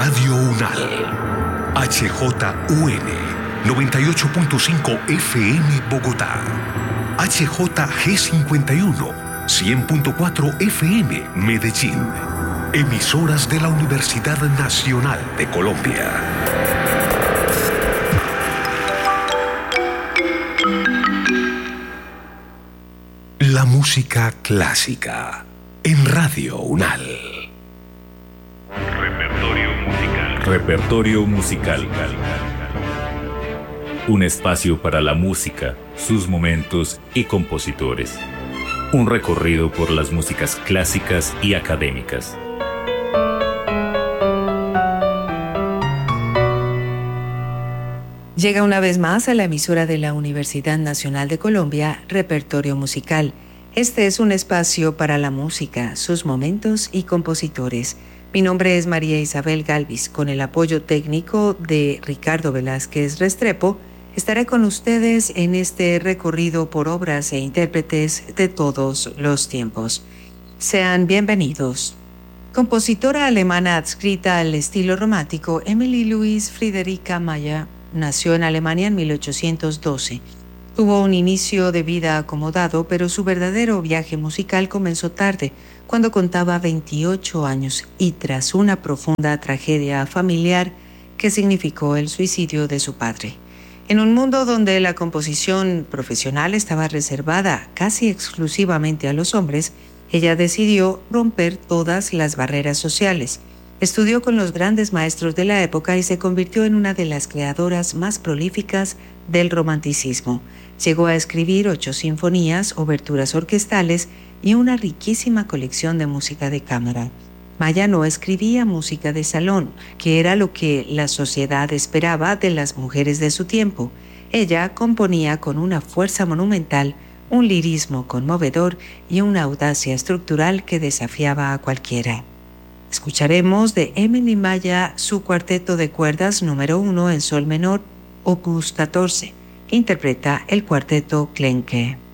Radio UNAL. HJUN 98.5 FM Bogotá. HJG51 100.4 FM Medellín. Emisoras de la Universidad Nacional de Colombia. La música clásica en Radio UNAL. Repertorio musical. Un espacio para la música, sus momentos y compositores. Un recorrido por las músicas clásicas y académicas. Llega una vez más a la emisora de la Universidad Nacional de Colombia, Repertorio Musical. Este es un espacio para la música, sus momentos y compositores. Mi nombre es María Isabel Galvis. Con el apoyo técnico de Ricardo Velázquez Restrepo, estaré con ustedes en este recorrido por obras e intérpretes de todos los tiempos. Sean bienvenidos. Compositora alemana adscrita al estilo romántico, Emilie Louise Friederike Mayer nació en Alemania en 1812. Tuvo un inicio de vida acomodado, pero su verdadero viaje musical comenzó tarde, cuando contaba 28 años y tras una profunda tragedia familiar que significó el suicidio de su padre. En un mundo donde la composición profesional estaba reservada casi exclusivamente a los hombres, ella decidió romper todas las barreras sociales. Estudió con los grandes maestros de la época y se convirtió en una de las creadoras más prolíficas del romanticismo. Llegó a escribir 8 sinfonías, oberturas orquestales y una riquísima colección de música de cámara. Maya no escribía música de salón, que era lo que la sociedad esperaba de las mujeres de su tiempo. Ella componía con una fuerza monumental, un lirismo conmovedor y una audacia estructural que desafiaba a cualquiera. Escucharemos de Emilie Mayer su cuarteto de cuerdas número 1 en sol menor, opus 14. Interpreta el cuarteto Klenke.